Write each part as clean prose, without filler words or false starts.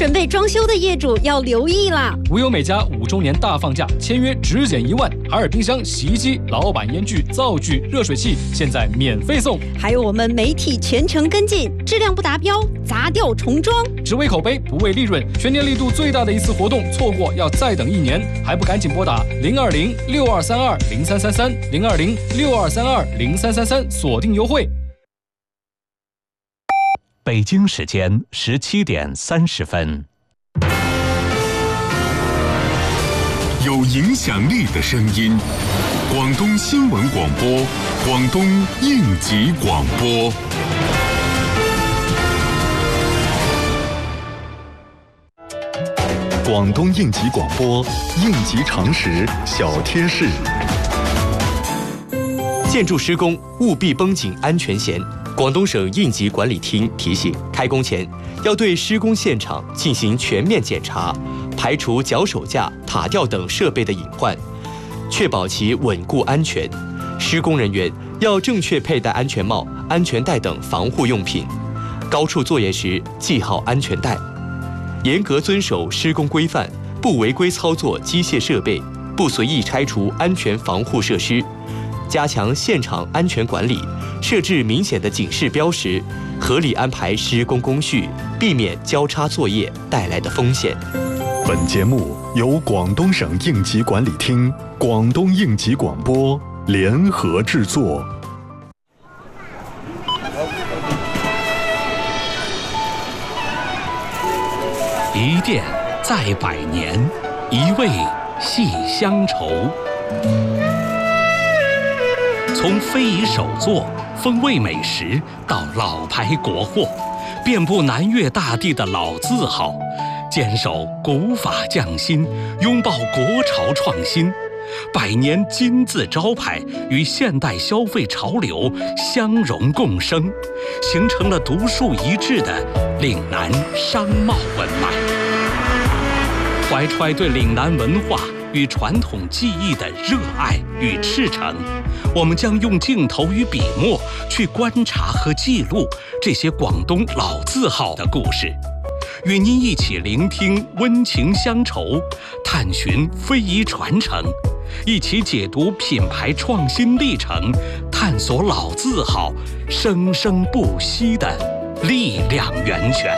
准备装修的业主要留意啦！ 无忧美家5周年大放价，签约只减1万，海尔冰箱、洗衣机、老板烟具、灶具、热水器现在免费送。 还有我们媒体全程跟进，质量不达标砸掉重装。 只为口碑不为利润，全年力度最大的一次活动，错过要再等1年，还不赶紧拨打020-6232-0333 020-6232-0333锁定优惠。 北京时间17点30分。 有影响力的声音，广东新闻广播，广东应急广播。广东应急广播，应急常识小贴士。 建筑施工务必绷紧安全弦。广东省应急管理厅提醒，开工前要对施工现场进行全面检查，排除脚手架、塔吊等设备的隐患，确保其稳固安全。施工人员要正确佩戴安全帽、安全带等防护用品，高处作业时系好安全带，严格遵守施工规范，不违规操作机械设备，不随意拆除安全防护设施，加强现场安全管理，设置明显的警示标识，合理安排施工工序，避免交叉作业带来的风险。 本节目由广东省应急管理厅、广东应急广播联合制作。 一店在百年，一味系乡愁。从非遗手作、风味美食到老牌国货，遍布南粤大地的老字号，坚守古法匠心，拥抱国潮创新。百年金字招牌与现代消费潮流相融共生，形成了独树一帜的岭南商贸文脉。怀揣对岭南文化与传统技艺的热爱与赤诚，我们将用镜头与笔墨去观察和记录这些广东老字号的故事，与您一起聆听温情乡愁，探寻非遗传承，一起解读品牌创新历程，探索老字号生生不息的力量源泉。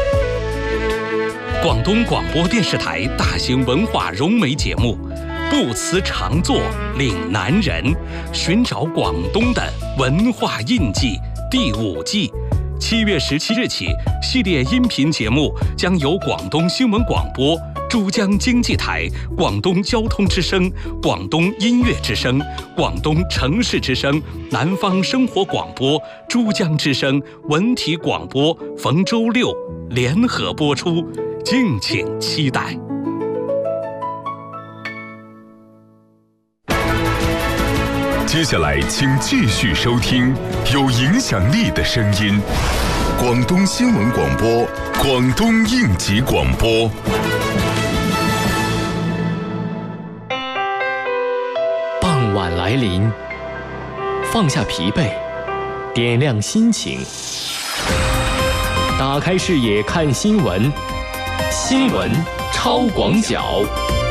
广东广播电视台大型文化融媒节目《不辞常作岭南人》，寻找广东的文化印记第5季，7月17日起，系列音频节目将由广东新闻广播、珠江经济台、广东交通之声、广东音乐之声、广东城市之声、南方生活广播、珠江之声、文体广播逢周六联合播出，敬请期待。 接下来请继续收听有影响力的声音，广东新闻广播，广东应急广播。 傍晚来临，放下疲惫，点亮心情，打开视野看新闻，新闻超广角。